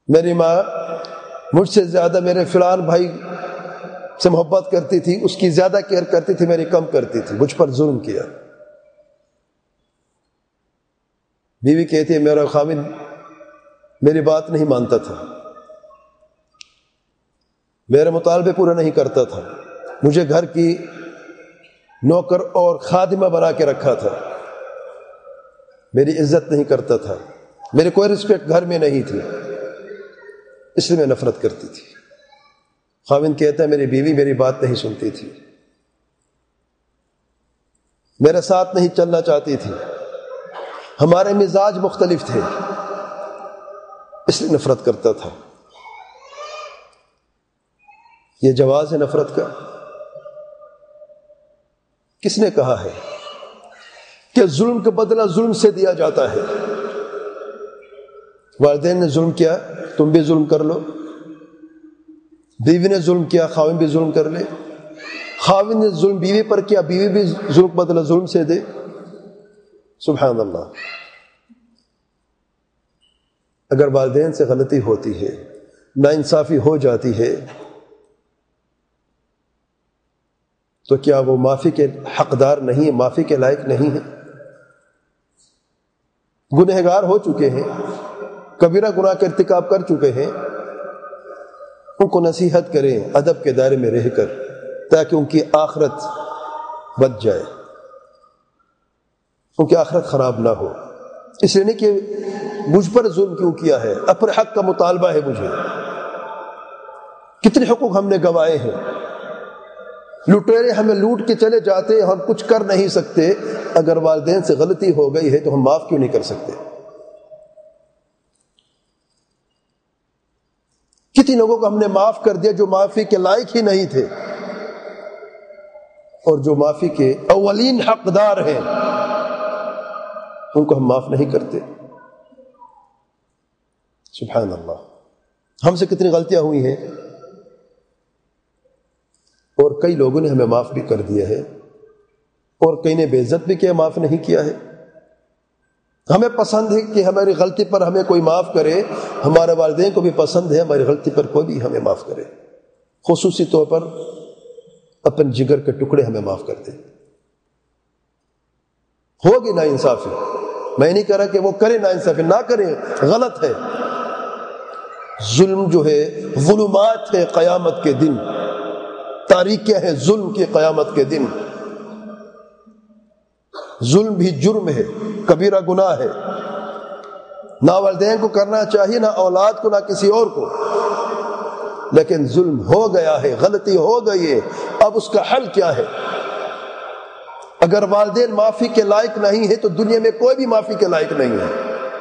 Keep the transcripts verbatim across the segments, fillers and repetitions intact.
میری ماں مجھ سے زیادہ میرے فلان بھائی سے محبت کرتی تھی، اس کی زیادہ کیئر کرتی تھی، میری کم کرتی تھی، مجھ پر ظلم کیا۔ بیوی کہتی ہے میرا خاوند میری بات نہیں مانتا تھا، میرے مطالبے پورے نہیں کرتا تھا، مجھے گھر کی نوکر اور خادمہ بنا کے رکھا تھا، میری عزت نہیں کرتا تھا، میری کوئی رسپیکٹ گھر میں نہیں تھی، اس لیے میں نفرت کرتی تھی۔ خاوند کہتا ہے میری بیوی میری بات نہیں سنتی تھی، میرے ساتھ نہیں چلنا چاہتی تھی، ہمارے مزاج مختلف تھے، اس لیے نفرت کرتا تھا۔ یہ جواز ہے نفرت کا؟ کس نے کہا ہے کہ ظلم کا بدلہ ظلم سے دیا جاتا ہے؟ والدین نے ظلم کیا تم بھی ظلم کر لو، بیوی نے ظلم کیا خاوند بھی ظلم کر لے، خاوند نے ظلم بیوی پر کیا بیوی بھی ظلم بدلہ ظلم سے دے۔ سبحان اللہ۔ اگر والدین سے غلطی ہوتی ہے، ناانصافی ہو جاتی ہے، تو کیا وہ معافی کے حقدار نہیں، معافی کے لائق نہیں ہے؟ گنہگار ہو چکے ہیں، کبیرہ گناہ کا ارتکاب کر چکے ہیں، ان کو نصیحت کریں ادب کے دائرے میں رہ کر، تاکہ ان کی آخرت بچ جائے، ان کی آخرت خراب نہ ہو۔ اس لیے نہیں کہ مجھ پر ظلم کیوں کیا ہے، اپنے حق کا مطالبہ ہے مجھے۔ کتنے حقوق ہم نے گنوائے ہیں، لٹیرے ہمیں لوٹ کے چلے جاتے ہیں، ہم کچھ کر نہیں سکتے۔ اگر والدین سے غلطی ہو گئی ہے تو ہم معاف کیوں نہیں کر سکتے؟ کتنے لوگوں کو ہم نے معاف کر دیا جو معافی کے لائق ہی نہیں تھے، اور جو معافی کے اولین حقدار ہیں ان کو ہم معاف نہیں کرتے۔ سبحان اللہ۔ ہم سے کتنی غلطیاں ہوئی ہیں، اور کئی لوگوں نے ہمیں معاف بھی کر دیا ہے، اور کئی نے بے عزت بھی کیا، معاف نہیں کیا ہے۔ ہمیں پسند ہے کہ ہماری غلطی پر ہمیں کوئی معاف کرے، ہمارے والدین کو بھی پسند ہے ہماری غلطی پر کوئی بھی ہمیں معاف کرے، خصوصی طور پر اپنے جگر کے ٹکڑے ہمیں معاف کر دیں۔ ہوگی نا انصافی، میں نہیں کہہ رہا کہ وہ کرے نا انصافی، نہ کریں، غلط ہے۔ ظلم جو ہے ظلمات ہے قیامت کے دن، تاریکیاں ہیں ظلم کی قیامت کے دن۔ ظلم بھی جرم ہے، کبیرہ گناہ ہے، نہ والدین کو کرنا چاہیے، نہ اولاد کو، نہ کسی اور کو، لیکن ظلم ہو گیا ہے، غلطی ہو گئی ہے، اب اس کا حل کیا ہے؟ اگر والدین معافی کے لائق نہیں ہے تو دنیا میں کوئی بھی معافی کے لائق نہیں ہے۔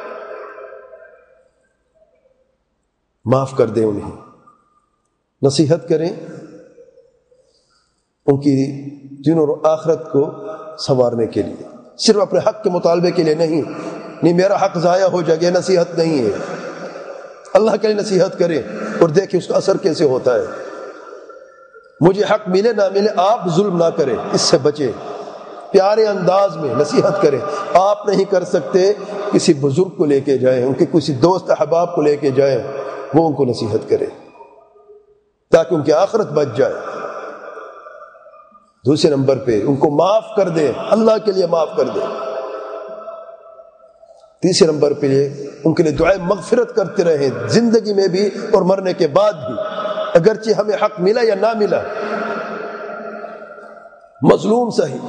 معاف کر دیں انہیں، نصیحت کریں، ان کی دین اور آخرت کو سنوارنے کے لیے، صرف اپنے حق کے مطالبے کے لیے نہیں۔ نہیں میرا حق ضائع ہو جائے گا، نصیحت نہیں ہے۔ اللہ کے لیے نصیحت کریں اور دیکھیں اس کا اثر کیسے ہوتا ہے۔ مجھے حق ملے نہ ملے، آپ ظلم نہ کریں، اس سے بچیں، پیارے انداز میں نصیحت کریں۔ آپ نہیں کر سکتے، کسی بزرگ کو لے کے جائیں، ان کے کسی دوست احباب کو لے کے جائیں، وہ ان کو نصیحت کریں تاکہ ان کی آخرت بچ جائے۔ دوسرے نمبر پہ ان کو معاف کر دیں، اللہ کے لیے معاف کر دیں۔ تیسرے نمبر پہ ان کے لیے دعائیں مغفرت کرتے رہیں، زندگی میں بھی اور مرنے کے بعد بھی، اگرچہ ہمیں حق ملا یا نہ ملا، مظلوم صحیح،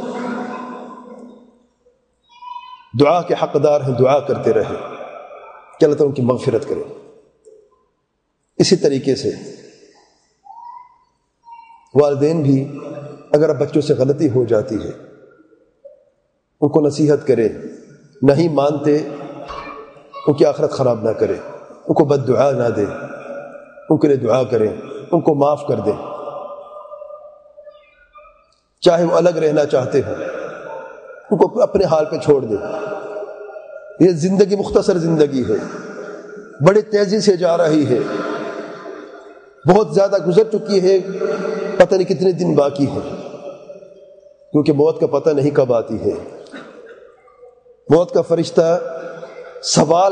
دعا کے حقدار ہیں، دعا کرتے رہیں کہ اللہ تعالیٰ ان کی مغفرت کرے۔ اسی طریقے سے والدین بھی اگر بچوں سے غلطی ہو جاتی ہے ان کو نصیحت کریں، نہیں مانتے ان کی آخرت خراب نہ کریں، ان کو بد دعا نہ دیں، ان کے لیے دعا کریں، ان کو معاف کر دیں، چاہے وہ الگ رہنا چاہتے ہوں ان کو اپنے حال پہ چھوڑ دیں۔ یہ زندگی مختصر زندگی ہے، بڑی تیزی سے جا رہی ہے، بہت زیادہ گزر چکی ہے، پتہ نہیں کتنے دن باقی ہے، کیونکہ موت کا پتہ نہیں کب آتی ہے۔ موت کا فرشتہ سوال